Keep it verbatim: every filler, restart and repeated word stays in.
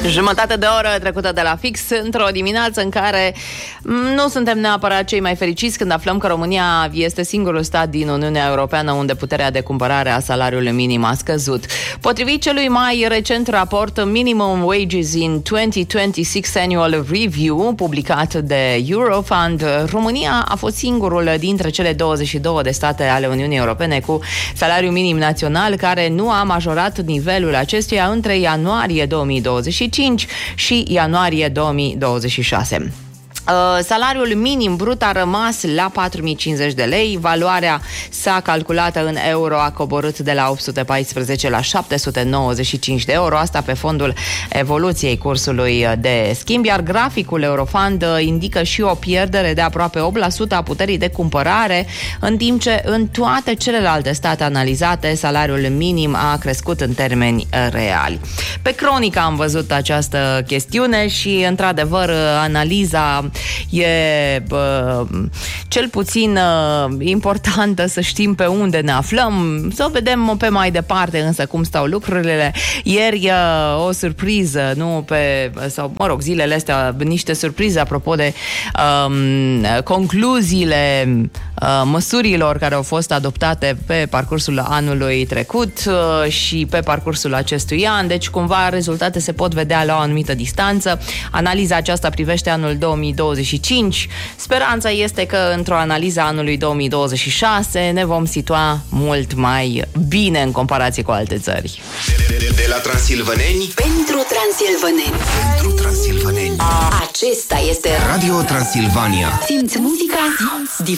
Jumătate de oră trecută de la fix, într-o dimineață în care nu suntem neapărat cei mai fericiți când aflăm că România este singurul stat din Uniunea Europeană unde puterea de cumpărare a salariului minim a scăzut. Potrivit celui mai recent raport Minimum Wages in două mii douăzeci și șase Annual Review, publicat de Eurofund, România a fost singurul dintre cele douăzeci și două de state ale Uniunii Europene cu salariu minim național care nu a majorat nivelul acestuia între ianuarie două mii douăzeci și cinci și ianuarie două mii douăzeci și șase. Uh, salariul minim brut a rămas la patru mii cincizeci de lei, valoarea sa calculată în euro a coborât de la opt sute paisprezece la șapte sute nouăzeci și cinci de euro, asta pe fondul evoluției cursului de schimb, iar graficul Eurofund indică și o pierdere de aproape opt la sută a puterii de cumpărare, în timp ce în toate celelalte state analizate salariul minim a crescut în termeni reali. Pe Cronica am văzut această chestiune și, într-adevăr, analiza e bă, cel puțin uh, importantă să știm pe unde ne aflăm, să vedem pe mai departe însă cum stau lucrurile. Ieri uh, o surpriză, nu pe, sau mă rog, zilele astea niște surprize apropo de um, concluziile uh, măsurilor care au fost adoptate pe parcursul anului trecut uh, și pe parcursul acestui an, deci cumva rezultate se pot vedea la o anumită distanță. Analiza aceasta privește anul două mii douăzeci și cinci. Speranța este că într-o analiză a anului două mii douăzeci și șase ne vom situa mult mai bine în comparație cu alte țări. De, de, de la Transilvaneni pentru transilvaneni. Pentru transilvaneni. Acesta este Radio Transilvania. Simți muzica?